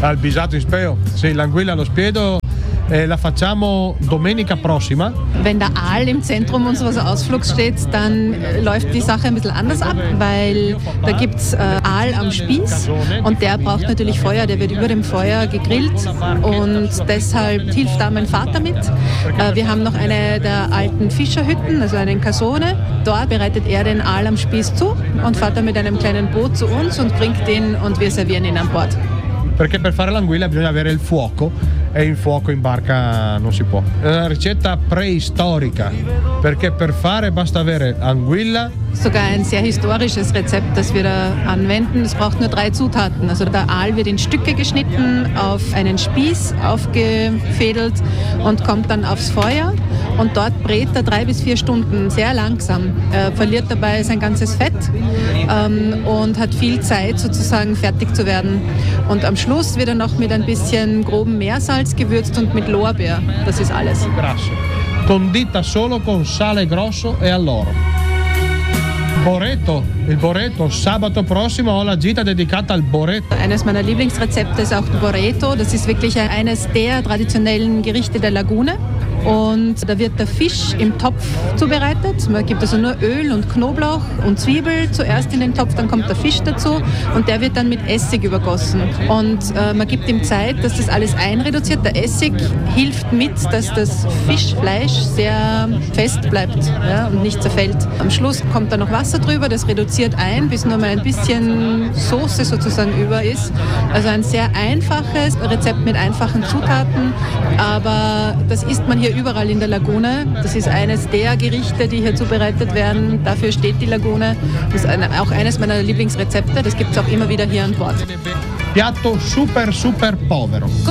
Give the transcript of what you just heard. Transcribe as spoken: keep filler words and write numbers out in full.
Al Bisato in Speo. Sì, l'anguilla allo spiedo eh, la facciamo domenica prossima. Wenn der Aal im Zentrum unseres Ausflugs steht, dann äh, läuft die Sache ein bisschen anders ab, weil da gibt es äh, Aal am Spieß und der braucht natürlich Feuer, der wird über dem Feuer gegrillt und deshalb hilft da mein Vater mit. Äh, wir haben noch eine der alten Fischerhütten, also einen Casone. Dort bereitet er den Aal am Spieß zu und fährt dann mit einem kleinen Boot zu uns und bringt ihn und wir servieren ihn an Bord. Perché per fare l'anguilla bisogna avere il fuoco e il fuoco in barca non si può. È una ricetta preistorica, perché per fare basta avere anguilla. Sogar ein sehr historisches Rezept, das wir da anwenden. Es braucht nur drei Zutaten. Also der Aal wird in Stücke geschnitten, auf einen Spieß aufgefädelt und kommt dann aufs Feuer. Und dort brät er drei bis vier Stunden sehr langsam. Er verliert dabei sein ganzes Fett ähm, und hat viel Zeit sozusagen fertig zu werden. Und am Schluss wird er noch mit ein bisschen grobem Meersalz gewürzt und mit Lorbeer. Das ist alles. Condita solo con sale grosso e alloro. Boreto, il Boreto. Sabato prossimo ho la gita dedicata al Boreto. Eines meiner Lieblingsrezepte ist auch Boreto. Das ist wirklich eines der traditionellen Gerichte der Lagune. Und da wird der Fisch im Topf zubereitet. Man gibt also nur Öl und Knoblauch und Zwiebel zuerst in den Topf, dann kommt der Fisch dazu und der wird dann mit Essig übergossen. Und äh, man gibt ihm Zeit, dass das alles einreduziert. Der Essig hilft mit, dass das Fischfleisch sehr fest bleibt, ja, und nicht zerfällt. Am Schluss kommt dann noch Wasser drüber, das reduziert ein, bis nur mal ein bisschen Soße sozusagen über ist. Also ein sehr einfaches Rezept mit einfachen Zutaten, aber das isst man hier überall in der Lagune. Das ist eines der Gerichte, die hier zubereitet werden. Dafür steht die Lagune. Das ist eine, auch eines meiner Lieblingsrezepte. Das gibt es auch immer wieder hier an Bord. Piatto super super povero.